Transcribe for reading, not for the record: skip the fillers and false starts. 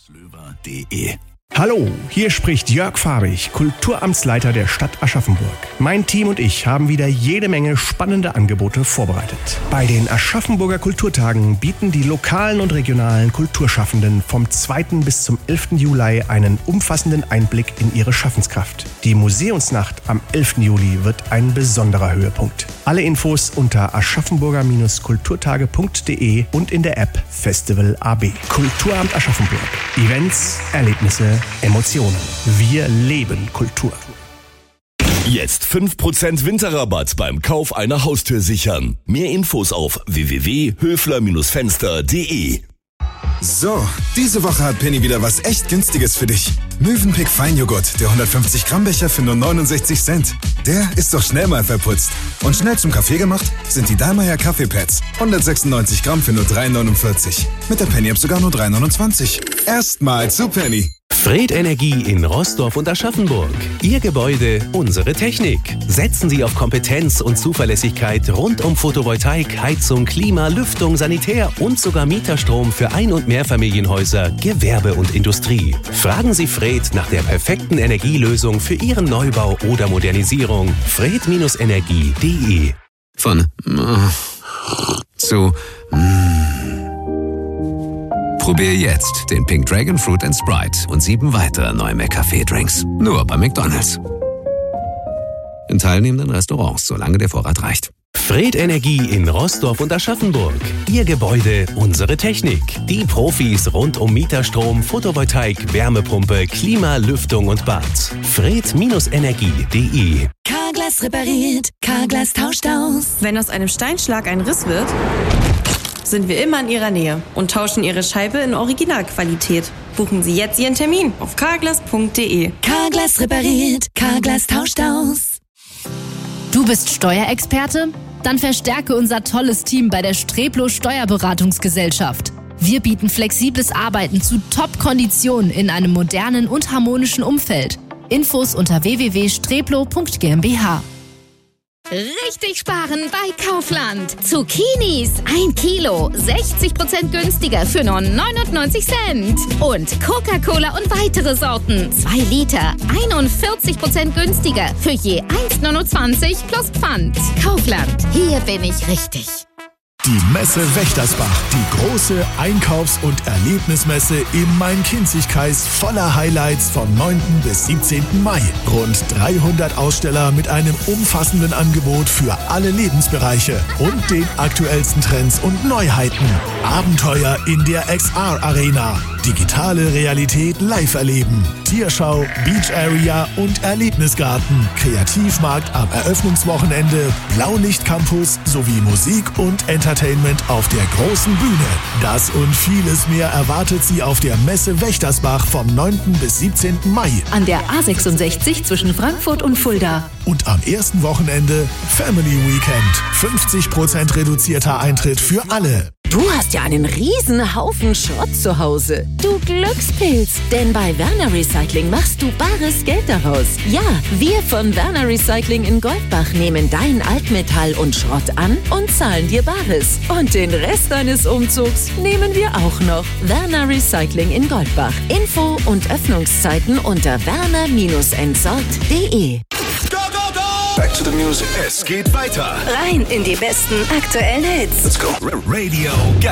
auslöwer.de. Hallo, hier spricht Jörg Fahrig, Kulturamtsleiter der Stadt Aschaffenburg. Mein Team und ich haben wieder jede Menge spannende Angebote vorbereitet. Bei den Aschaffenburger Kulturtagen bieten die lokalen und regionalen Kulturschaffenden vom 2. bis zum 11. Juli einen umfassenden Einblick in ihre Schaffenskraft. Die Museumsnacht am 11. Juli wird ein besonderer Höhepunkt. Alle Infos unter aschaffenburger-kulturtage.de und in der App Festival AB. Kulturamt Aschaffenburg. Events, Erlebnisse, Emotionen. Wir leben Kultur. Jetzt 5% Winterrabatt beim Kauf einer Haustür sichern. Mehr Infos auf www.höfler-fenster.de. So, diese Woche hat Penny wieder was echt Günstiges für dich. Mövenpick Feinjoghurt, der 150 Gramm Becher für nur 69 Cent. Der ist doch schnell mal verputzt. Und schnell zum Kaffee gemacht sind die Dallmayr Kaffeepads. 196 Gramm für nur 3,49. Mit der Penny-App sogar nur 3,29. Erstmal zu Penny. Fred Energie in Roßdorf und Aschaffenburg. Ihr Gebäude, unsere Technik. Setzen Sie auf Kompetenz und Zuverlässigkeit rund um Photovoltaik, Heizung, Klima, Lüftung, Sanitär und sogar Mieterstrom für Ein- und Mehrfamilienhäuser, Gewerbe und Industrie. Fragen Sie Fred nach der perfekten Energielösung für Ihren Neubau oder Modernisierung. Fred-Energie.de. Von zu Probier jetzt den Pink Dragon Fruit & Sprite und 7 weitere neue McCafé-Drinks. Nur bei McDonald's. In teilnehmenden Restaurants, solange der Vorrat reicht. Fred Energie in Roßdorf und Aschaffenburg. Ihr Gebäude, unsere Technik. Die Profis rund um Mieterstrom, Photovoltaik, Wärmepumpe, Klima, Lüftung und Bad. Fred-Energie.de. Carglass repariert, Carglass tauscht aus. Wenn aus einem Steinschlag ein Riss wird, sind wir immer in Ihrer Nähe und tauschen Ihre Scheibe in Originalqualität. Buchen Sie jetzt Ihren Termin auf carglass.de. Carglass repariert, Carglass tauscht aus. Du bist Steuerexperte? Dann verstärke unser tolles Team bei der Streplo Steuerberatungsgesellschaft. Wir bieten flexibles Arbeiten zu Top-Konditionen in einem modernen und harmonischen Umfeld. Infos unter www.streplo.gmbH. Richtig sparen bei Kaufland. Zucchinis 1 Kilo, 60% günstiger für nur 99 Cent. Und Coca-Cola und weitere Sorten, 2 Liter, 41% günstiger für je 1,29 plus Pfand. Kaufland, hier bin ich richtig. Die Messe Wächtersbach, die große Einkaufs- und Erlebnismesse im Main-Kinzig-Kreis voller Highlights vom 9. bis 17. Mai. Rund 300 Aussteller mit einem umfassenden Angebot für alle Lebensbereiche und den aktuellsten Trends und Neuheiten. Abenteuer in der XR-Arena, digitale Realität live erleben, Tierschau, Beach Area und Erlebnisgarten, Kreativmarkt am Eröffnungswochenende, Blaulicht-Campus sowie Musik und Entertainment auf der großen Bühne. Das und vieles mehr erwartet Sie auf der Messe Wächtersbach vom 9. bis 17. Mai. An der A66 zwischen Frankfurt und Fulda. Und am ersten Wochenende Family Weekend. 50% reduzierter Eintritt für alle. Du hast ja einen riesen Haufen Schrott zu Hause. Du Glückspilz. Denn bei Werner Recycling machst du bares Geld daraus. Ja, wir von Werner Recycling in Goldbach nehmen dein Altmetall und Schrott an und zahlen dir Bares. Und den Rest deines Umzugs nehmen wir auch noch. Werner Recycling in Goldbach. Info und Öffnungszeiten unter werner-entsorgt.de. Back to the music. Es geht weiter. Rein in die besten aktuellen Hits. Let's go. Radio Gas.